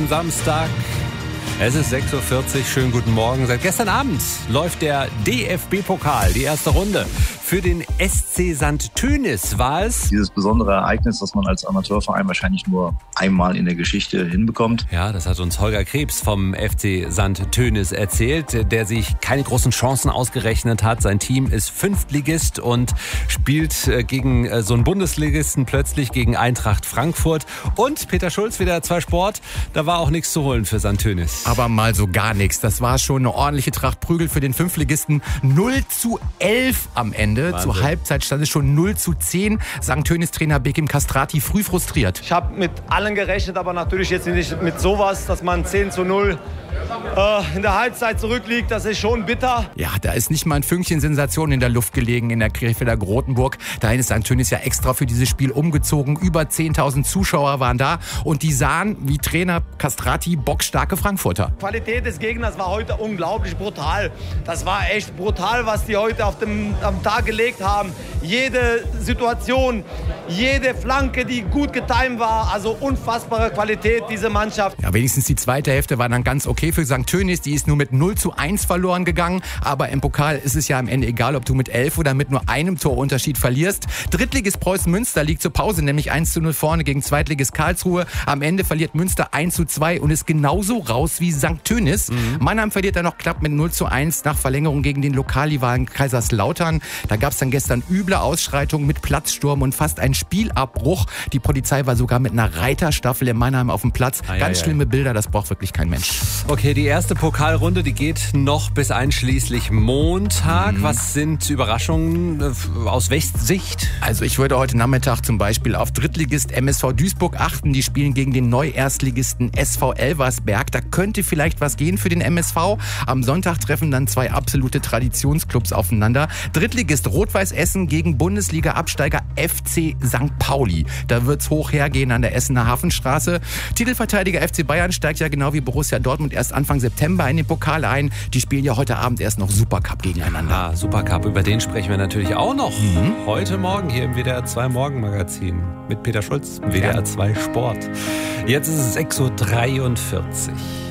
diesem Samstag. Es ist 6.40 Uhr, schönen guten Morgen. Seit gestern Abend läuft der DFB-Pokal, die erste Runde. Für den SC St. Tönis war es dieses besondere Ereignis, das man als Amateurverein wahrscheinlich nur einmal in der Geschichte hinbekommt. Ja, das hat uns Holger Krebs vom FC St. Tönis erzählt, der sich keine großen Chancen ausgerechnet hat. Sein Team ist Fünftligist und spielt gegen so einen Bundesligisten plötzlich gegen Eintracht Frankfurt. Und Peter Schulz, wieder 2 Sport, da war auch nichts zu holen für St. Tönis. Aber mal so gar nichts. Das war schon eine ordentliche Tracht Prügel für den Fünftligisten. 0:11 am Ende. Wahnsinn. Zur Halbzeit stand es schon 0:10. St. Tönis-Trainer Bekim Castrati früh frustriert. Ich habe mit allen gerechnet, aber natürlich jetzt nicht mit sowas, dass man 10:0 in der Halbzeit zurückliegt. Das ist schon bitter. Ja, da ist nicht mal ein Fünkchen Sensation in der Luft gelegen in der Krefelder Grotenburg. Dahin ist St. Tönis ja extra für dieses Spiel umgezogen. Über 10.000 Zuschauer waren da und die sahen, wie Trainer Castrati, bockstarke Frankfurter. Die Qualität des Gegners war heute unglaublich brutal. Das war echt brutal, was die heute am Tag gelegt haben. Jede Situation, jede Flanke, die gut getimt war. Also unfassbare Qualität, diese Mannschaft. Ja, wenigstens die zweite Hälfte war dann ganz okay für St. Tönis. Die ist nur mit 0:1 verloren gegangen. Aber im Pokal ist es ja am Ende egal, ob du mit 11 oder mit nur einem Torunterschied verlierst. Drittligist Preußen Münster liegt zur Pause nämlich 1:0 vorne gegen Zweitligist Karlsruhe. Am Ende verliert Münster 1:2 und ist genauso raus wie St. Tönis. Mannheim verliert dann noch knapp mit 0:1 nach Verlängerung gegen den Lokalrivalen Kaiserslautern. Da gab es dann gestern üble Ausschreitungen mit Platzsturm und fast einen Spielabbruch. Die Polizei war sogar mit einer Reiterstaffel in Mannheim auf dem Platz. Ganz schlimme Bilder, das braucht wirklich kein Mensch. Okay, die erste Pokalrunde, die geht noch bis einschließlich Montag. Was sind Überraschungen aus Westsicht? Also ich würde heute Nachmittag zum Beispiel auf Drittligist MSV Duisburg achten. Die spielen gegen den Neu-Erstligisten SV Elversberg. Da könnte vielleicht was gehen für den MSV. Am Sonntag treffen dann 2 absolute Traditionsclubs aufeinander. Drittligist Rot-Weiß Essen gegen Bundesliga-Absteiger FC St. Pauli. Da wird's hoch hergehen an der Essener Hafenstraße. Titelverteidiger FC Bayern steigt ja genau wie Borussia Dortmund erst Anfang September in den Pokal ein. Die spielen ja heute Abend erst noch Supercup gegeneinander. Ah, Supercup, über den sprechen wir natürlich auch noch. Heute Morgen hier im WDR 2 Morgenmagazin mit Peter Schulz, WDR 2 Sport. Jetzt ist es 6.43 Uhr.